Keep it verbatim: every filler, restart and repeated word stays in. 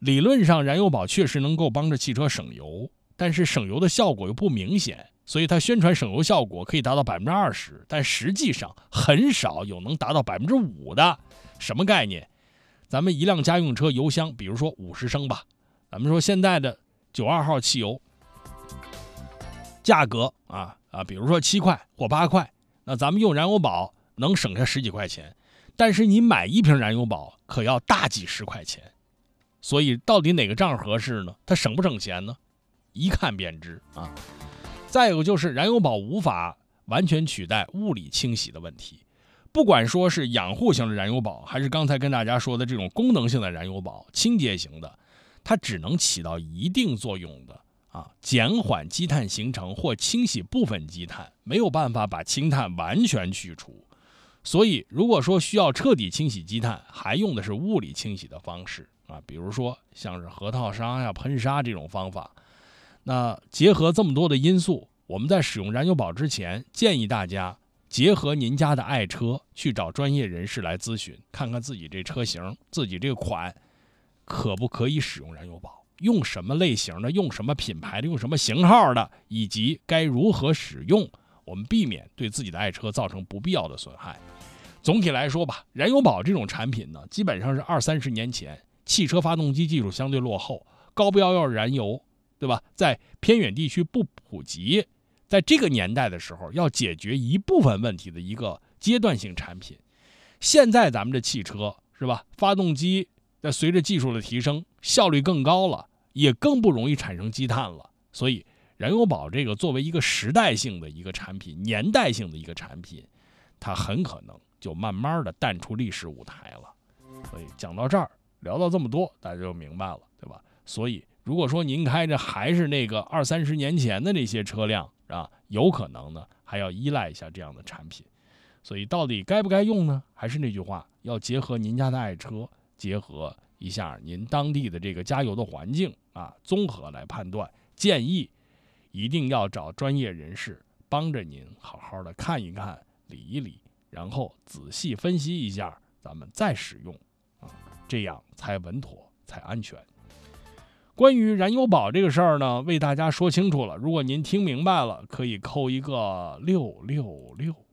理论上燃油宝确实能够帮着汽车省油，但是省油的效果又不明显，所以它宣传省油效果可以达到 百分之二十， 但实际上很少有能达到 百分之五 的。什么概念？咱们一辆家用车油箱，比如说五十升吧，咱们说现在的九二号汽油价格啊啊，比如说七块或八块，那咱们用燃油宝能省下十几块钱，但是你买一瓶燃油宝可要大几十块钱，所以到底哪个账合适呢？它省不省钱呢？一看便知啊。再有就是燃油宝无法完全取代物理清洗的问题，不管说是养护型的燃油宝，还是刚才跟大家说的这种功能性的燃油宝，清洁型的，它只能起到一定作用的啊，减缓积碳形成或清洗部分积碳，没有办法把氢碳完全去除。所以如果说需要彻底清洗积碳，还用的是物理清洗的方式啊，比如说像是核桃沙呀、喷砂这种方法。那结合这么多的因素，我们在使用燃油宝之前，建议大家结合您家的爱车去找专业人士来咨询，看看自己这车型、自己这个款可不可以使用燃油宝，用什么类型的，用什么品牌的，用什么型号的，以及该如何使用，我们避免对自己的爱车造成不必要的损害。总体来说吧，燃油宝这种产品呢，基本上是二三十年前汽车发动机技术相对落后，高标要燃油，对吧？在偏远地区不普及，在这个年代的时候，要解决一部分问题的一个阶段性产品。现在咱们的汽车是吧？发动机在随着技术的提升，效率更高了，也更不容易产生积碳了。所以，燃油宝这个作为一个时代性的一个产品、年代性的一个产品，它很可能就慢慢的淡出历史舞台了。所以讲到这儿，聊到这么多，大家就明白了，对吧？所以如果说您开着还是那个二三十年前的那些车辆啊，有可能呢还要依赖一下这样的产品。所以到底该不该用呢？还是那句话，要结合您家的爱车，结合一下您当地的这个加油的环境啊，综合来判断。建议一定要找专业人士帮着您好好的看一看、理一理，然后仔细分析一下，咱们再使用啊，这样才稳妥，才安全。关于燃油宝这个事儿呢，为大家说清楚了。如果您听明白了，可以扣一个六六六。